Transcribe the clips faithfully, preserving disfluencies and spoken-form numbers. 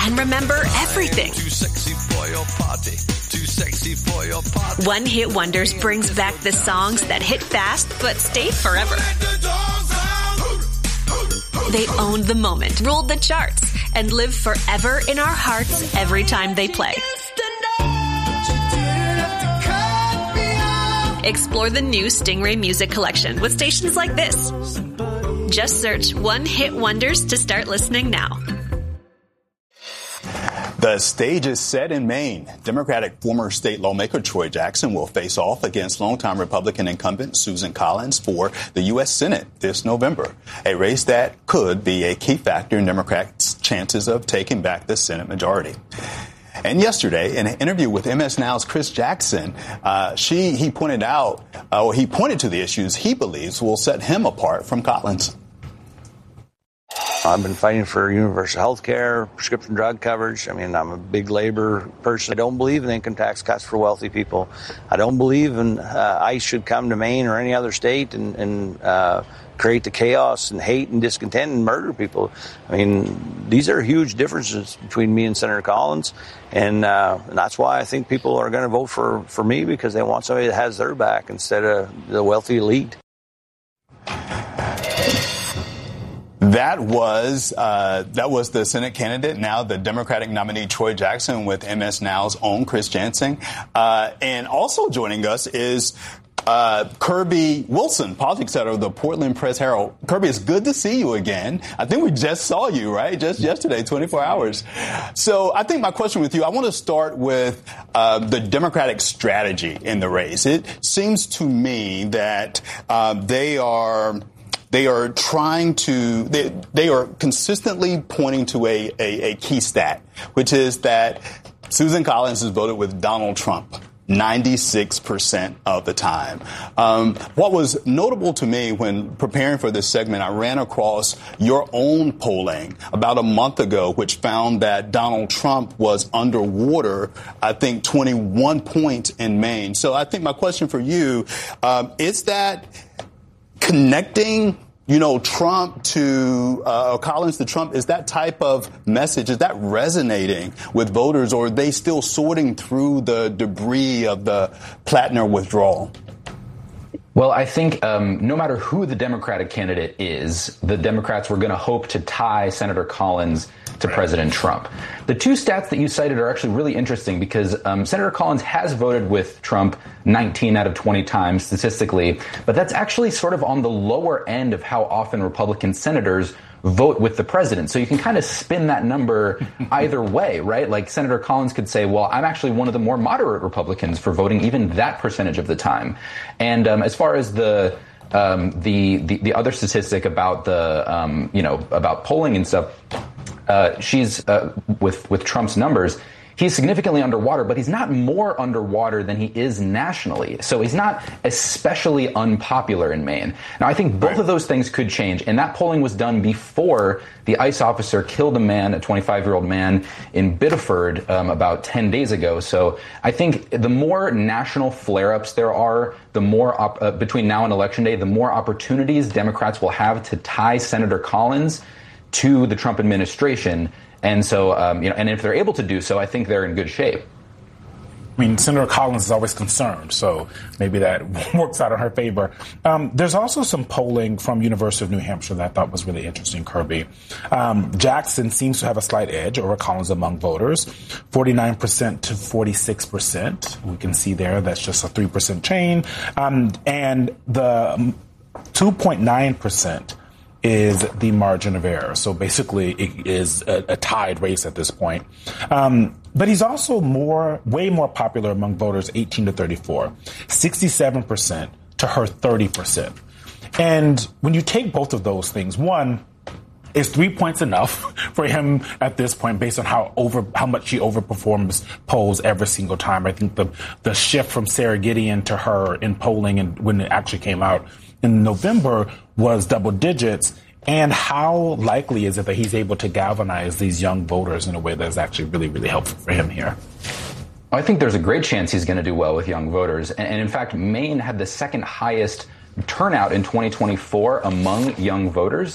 and remember everything. Too sexy for your party. Too sexy for your party. One Hit Wonders brings back the songs that hit fast but stay forever. They owned the moment, ruled the charts, and live forever in our hearts every time they play. Explore the new Stingray Music Collection with stations like this. Just search One Hit Wonders to start listening now. The stage is set in Maine. Democratic former state lawmaker Troy Jackson will face off against longtime Republican incumbent Susan Collins for the U S Senate this November, a race that could be a key factor in Democrats' chances of taking back the Senate majority. And yesterday, in an interview with M S Now's Chris Jackson, uh, she he pointed out, uh, or he pointed to the issues he believes will set him apart from Collins. I've been fighting for universal health care, prescription drug coverage. I mean, I'm a big labor person. I don't believe in income tax cuts for wealthy people. I don't believe in uh, ICE should come to Maine or any other state and, and uh, create the chaos and hate and discontent and murder people. I mean, these are huge differences between me and Senator Collins. And, uh, and that's why I think people are going to vote for, for me, because they want somebody that has their back instead of the wealthy elite. That was uh, that was the Senate candidate, now the Democratic nominee Troy Jackson, with M S Now's own Chris Jackson. Uh, and also joining us is uh, Kirby Wilson, politics editor of the Portland Press Herald. Kirby, it's good to see you again. I think we just saw you, right? Just yesterday, twenty-four hours. So I think my question with you, I want to start with uh, the Democratic strategy in the race. It seems to me that uh, they are... They are trying to, they, they are consistently pointing to a, a, a key stat, which is that Susan Collins has voted with Donald Trump ninety-six percent of the time. Um, what was notable to me when preparing for this segment, I ran across your own polling about a month ago, which found that Donald Trump was underwater, I think, twenty-one points in Maine. So I think my question for you, um, is that connecting, you know, Trump to uh, Collins to Trump, is that type of message, is that resonating with voters, or are they still sorting through the debris of the Plattner withdrawal? Well, I think um, no matter who the Democratic candidate is, the Democrats were going to hope to tie Senator Collins to President Trump. The two stats that you cited are actually really interesting because um, Senator Collins has voted with Trump nineteen out of twenty times statistically, but that's actually sort of on the lower end of how often Republican senators vote with the president. So you can kind of spin that number either way, right? Like Senator Collins could say, well, I'm actually one of the more moderate Republicans for voting even that percentage of the time. And um, as far as the um, the, the the other statistic about the um, you know about polling and stuff, uh, she's uh, with with Trump's numbers. He's significantly underwater, but he's not more underwater than he is nationally. So he's not especially unpopular in Maine. Now, I think both of those things could change. And that polling was done before the ICE officer killed a man, a twenty-five-year-old man in Biddeford um, about ten days ago. So I think the more national flare-ups there are, the more op- uh, between now and Election Day, the more opportunities Democrats will have to tie Senator Collins to the Trump administration. And so, um, you know, and if they're able to do so, I think they're in good shape. I mean, Senator Collins is always concerned, so maybe that works out in her favor. Um, there's also some polling from University of New Hampshire that I thought was really interesting, Kirby. Um, Jackson seems to have a slight edge over Collins among voters, forty-nine percent to forty-six percent. We can see there that's just a three percent change. Um, and the two point nine percent is the margin of error. So basically it is a, a tied race at this point. Um, but he's also more, way more popular among voters eighteen to thirty-four, sixty-seven percent to her thirty percent. And when you take both of those things, one, is three points enough for him at this point based on how over how much he overperforms polls every single time? I think the the shift from Sarah Gideon to her in polling and when it actually came out in November was double digits. And how likely is it that he's able to galvanize these young voters in a way that's actually really, really helpful for him here? I think there's a great chance he's going to do well with young voters. And, and in fact, Maine had the second highest turnout in twenty twenty-four among young voters.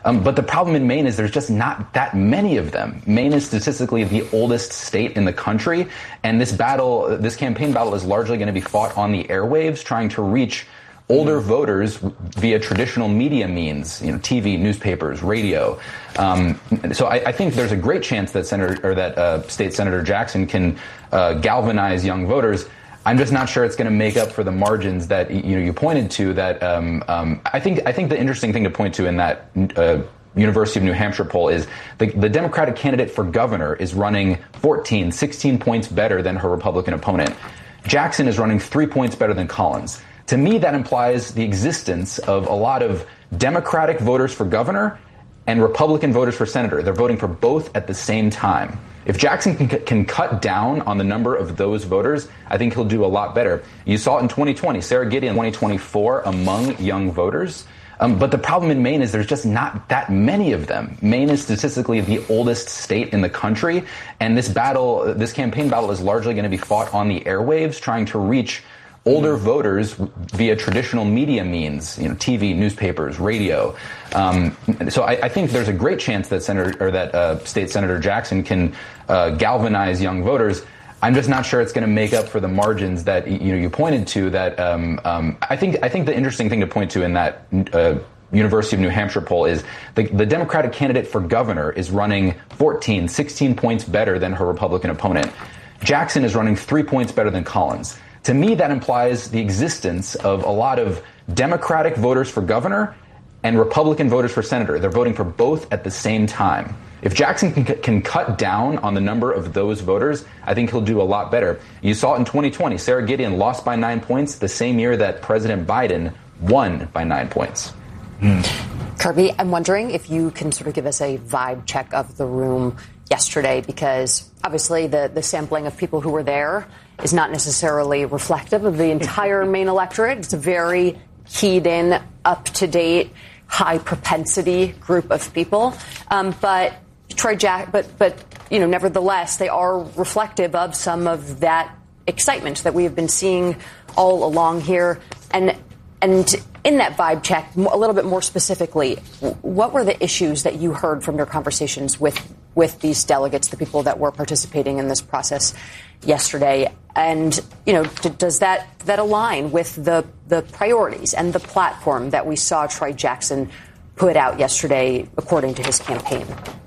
Um, but the problem in Maine is there's just not that many of them. Maine is statistically the oldest state in the country, and this battle, this campaign battle, is largely going to be fought on the airwaves, trying to reach older voters via traditional media means, you know, T V, newspapers, radio. Um, so I, I think there's a great chance that Senator or that uh, State Senator Jackson can uh, galvanize young voters. I'm just not sure it's going to make up for the margins that you know you pointed to. That um, um, I think I think the interesting thing to point to in that uh, University of New Hampshire poll is the, the Democratic candidate for governor is running fourteen, sixteen points better than her Republican opponent. Jackson is running three points better than Collins. To me, that implies the existence of a lot of Democratic voters for governor and Republican voters for senator. They're voting for both at the same time. If Jackson can, can cut down on the number of those voters, I think he'll do a lot better. You saw it in twenty twenty, Sarah Gideon, twenty twenty-four among young voters. Um, but the problem in Maine is there's just not that many of them. Maine is statistically the oldest state in the country, and this battle, this campaign battle, is largely going to be fought on the airwaves, trying to reach older voters via traditional media means, you know, T V, newspapers, radio. Um, so I, I think there's a great chance that Senator or that uh, State Senator Jackson can uh, galvanize young voters. I'm just not sure it's going to make up for the margins that you know you pointed to. That um, um, I think I think the interesting thing to point to in that uh, University of New Hampshire poll is the, the Democratic candidate for governor is running fourteen, sixteen points better than her Republican opponent. Jackson is running three points better than Collins. To me, that implies the existence of a lot of Democratic voters for governor and Republican voters for senator. They're voting for both at the same time. If Jackson can, can cut down on the number of those voters, I think he'll do a lot better. You saw it in twenty twenty. Sarah Gideon lost by nine points the same year that President Biden won by nine points. Mm. Kirby, I'm wondering if you can sort of give us a vibe check of the room yesterday, because obviously the, the sampling of people who were there is not necessarily reflective of the entire Maine electorate. It's a very keyed in, up-to-date, high-propensity group of people. Um, but Troy Jack, but but you know, nevertheless, they are reflective of some of that excitement that we have been seeing all along here. And and in that vibe check, a little bit more specifically, what were the issues that you heard from your conversations with with these delegates, the people that were participating in this process yesterday? And, you know, d- does that that align with the, the priorities and the platform that we saw Troy Jackson put out yesterday, according to his campaign?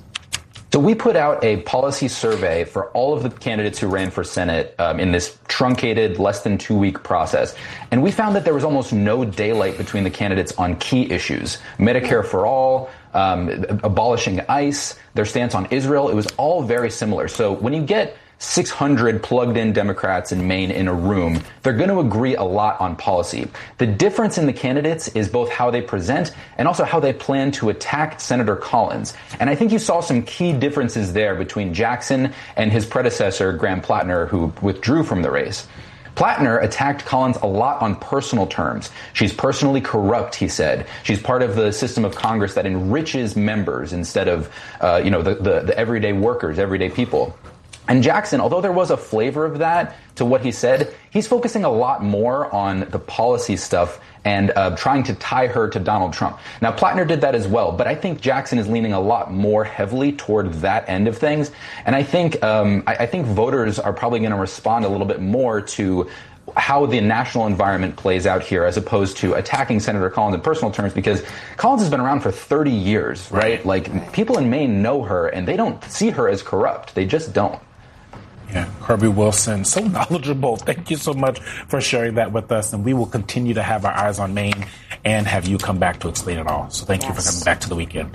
So we put out a policy survey for all of the candidates who ran for Senate um, in this truncated, less than two-week process. And we found that there was almost no daylight between the candidates on key issues. Medicare for all, um, abolishing ICE, their stance on Israel. It was all very similar. So when you get six hundred plugged-in Democrats in Maine in a room, they're going to agree a lot on policy. The difference in the candidates is both how they present and also how they plan to attack Senator Collins. And I think you saw some key differences there between Jackson and his predecessor, Graham Plattner, who withdrew from the race. Plattner attacked Collins a lot on personal terms. She's personally corrupt, he said. She's part of the system of Congress that enriches members instead of, uh, you know, the, the, the everyday workers, everyday people. And Jackson, although there was a flavor of that to what he said, he's focusing a lot more on the policy stuff and uh, trying to tie her to Donald Trump. Now, Plattner did that as well, but I think Jackson is leaning a lot more heavily toward that end of things. And I think um, I, I think voters are probably going to respond a little bit more to how the national environment plays out here, as opposed to attacking Senator Collins in personal terms, because Collins has been around for thirty years, right? Like, people in Maine know her, and they don't see her as corrupt. They just don't. Yeah, Kirby Wilson, so knowledgeable. Thank you so much for sharing that with us. And we will continue to have our eyes on Maine and have you come back to explain it all. So thank yes. you for coming back to the weekend.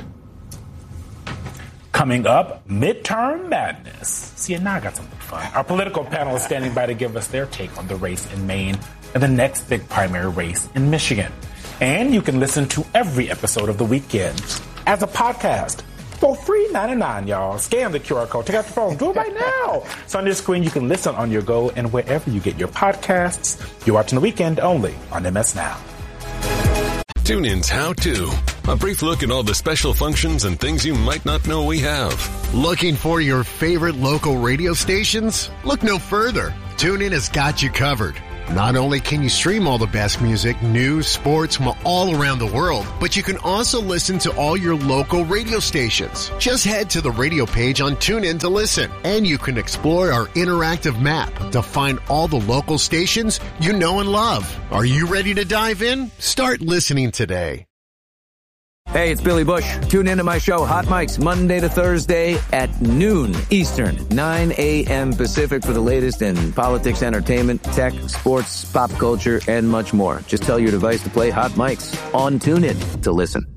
Coming up, midterm madness. See, now I got something fun. Our political panel is standing by to give us their take on the race in Maine and the next big primary race in Michigan. And you can listen to every episode of The Weekend as a podcast. For free ninety-nine, y'all. Scan the Q R code. Take out your phone. Do it right now. So on your screen, you can listen on your go and wherever you get your podcasts. You're watching The Weekend only on M S Now. TuneIn's How To. A brief look at all the special functions and things you might not know we have. Looking for your favorite local radio stations? Look no further. TuneIn has got you covered. Not only can you stream all the best music, news, sports from all around the world, but you can also listen to all your local radio stations. Just head to the radio page on TuneIn to listen, and you can explore our interactive map to find all the local stations you know and love. Are you ready to dive in? Start listening today. Hey, it's Billy Bush. Tune into my show, Hot Mics, Monday to Thursday at noon Eastern, nine a.m. Pacific for the latest in politics, entertainment, tech, sports, pop culture, and much more. Just tell your device to play Hot Mics on TuneIn to listen.